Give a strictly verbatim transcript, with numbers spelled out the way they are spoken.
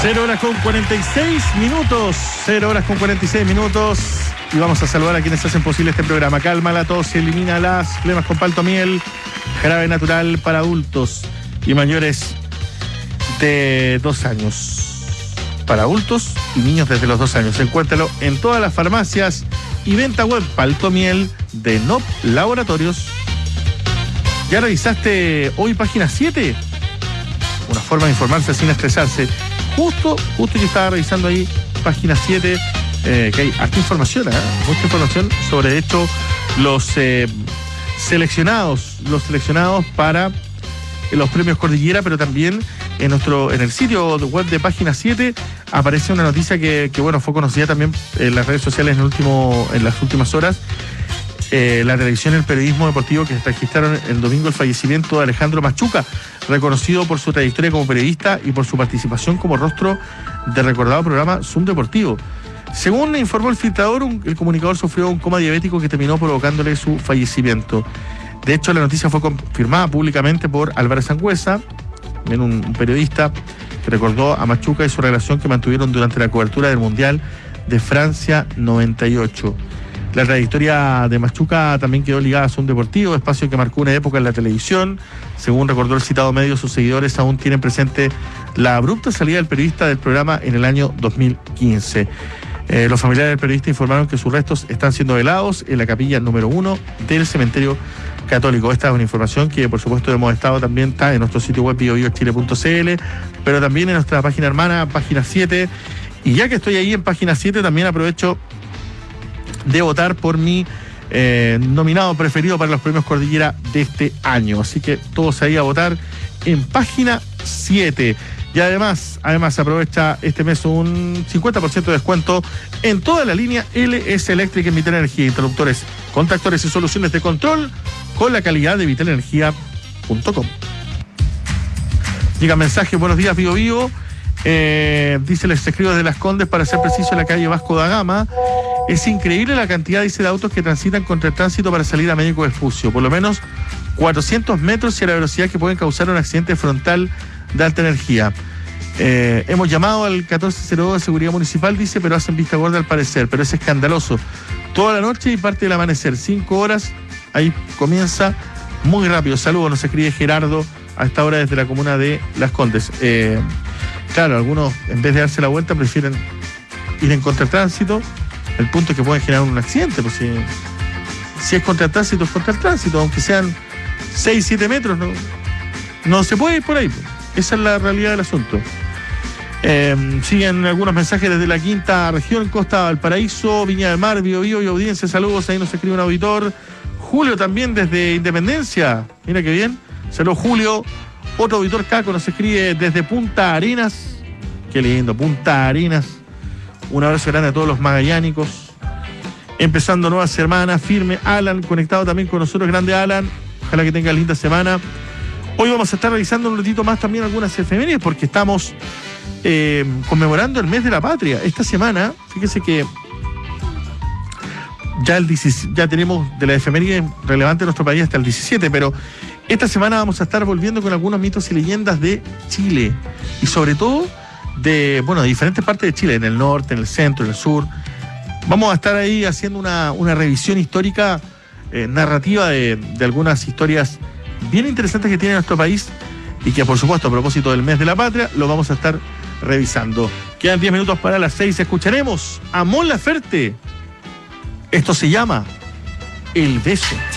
cero horas con cuarenta y seis minutos. cero horas con cuarenta y seis minutos. Y vamos a saludar a quienes hacen posible este programa. Calma la tos, elimina las flemas con Paltomiel, jarabe natural para adultos y mayores de dos años. Para adultos y niños desde los dos años. Encuéntralo en todas las farmacias y venta web. Paltomiel de N O P Laboratorios. ¿Ya revisaste hoy página siete? Una forma de informarse sin estresarse. Justo, justo yo estaba revisando ahí página siete, eh, que hay harta información, ¿eh? mucha información sobre, de hecho, los eh, seleccionados, los seleccionados para los premios Cordillera, pero también en nuestro, en el sitio web de página siete aparece una noticia que, que bueno, fue conocida también en las redes sociales en el último, en las últimas horas. Eh, la televisión y el periodismo deportivo que registraron el domingo el fallecimiento de Alejandro Machuca, reconocido por su trayectoria como periodista y por su participación como rostro del recordado programa Zoom Deportivo. Según informó el filtrador, un, el comunicador sufrió un coma diabético que terminó provocándole su fallecimiento. De hecho, la noticia fue confirmada públicamente por Álvaro Sangüesa, un, un periodista que recordó a Machuca y su relación que mantuvieron durante la cobertura del Mundial de Francia noventa y ocho. La trayectoria de Machuca también quedó ligada a Zoom Deportivo, espacio que marcó una época en la televisión. Según recordó el citado medio, sus seguidores aún tienen presente la abrupta salida del periodista del programa en el año dos mil quince. Eh, los familiares del periodista informaron que sus restos están siendo velados en la capilla número uno del cementerio católico. Esta es una información que, por supuesto, hemos estado también, está en nuestro sitio web bio bio chile punto c l, pero también en nuestra página hermana, página siete. Y ya que estoy ahí en página siete, también aprovecho de votar por mi eh, nominado preferido para los premios Cordillera de este año. Así que todos ahí a votar en página siete. Y además, además aprovecha este mes un cincuenta por ciento de descuento en toda la línea L S Electric en Vital Energía. Interruptores, contactores y soluciones de control con la calidad de vital energía punto com. Llega mensaje, buenos días, Bio Bio. Eh, dice, les escribo desde Las Condes, para ser preciso, en la calle Vasco da Gama. Es increíble la cantidad, dice, de autos que transitan contra el tránsito para salir a Médico Vespucio. Por lo menos cuatrocientos metros y a la velocidad que pueden causar un accidente frontal de alta energía. Eh, hemos llamado al catorce cero dos de Seguridad Municipal, dice, pero hacen vista gorda al parecer. Pero es escandaloso. Toda la noche y parte del amanecer. Cinco horas, ahí comienza muy rápido. Saludos, nos escribe Gerardo a esta hora desde la comuna de Las Condes. Eh, claro, algunos, en vez de darse la vuelta, prefieren ir en contratránsito. El punto es que pueden generar un accidente, pues si, si es contra el tránsito, es contra el tránsito, aunque sean seis, siete metros, no, no se puede ir por ahí, pues. Esa es la realidad del asunto. Eh, siguen algunos mensajes desde la quinta región, Costa Valparaíso, Viña del Mar, Bio Bio y audiencia, saludos, ahí nos escribe un auditor. Julio también desde Independencia, mira qué bien, saludos Julio. Otro auditor Caco nos escribe desde Punta Arenas, qué lindo, Punta Arenas. Un abrazo grande a todos los magallánicos. Empezando nueva semana, firme. Alan, conectado también con nosotros. Grande Alan. Ojalá que tenga linda semana. Hoy vamos a estar realizando un ratito más también algunas efemérides, porque estamos eh, conmemorando el mes de la patria. Esta semana, fíjese que ya, el diecisiete, ya tenemos de la efeméride relevante en nuestro país hasta el diecisiete, pero esta semana vamos a estar volviendo con algunos mitos y leyendas de Chile. Y sobre todo de, bueno, de diferentes partes de Chile, en el norte, en el centro, en el sur. Vamos a estar ahí haciendo una, una revisión histórica, eh, narrativa de, de algunas historias bien interesantes que tiene nuestro país y que, por supuesto, a propósito del mes de la patria, lo vamos a estar revisando. Quedan diez minutos para las seis. Escucharemos a Mon Laferte. Esto se llama El Beso.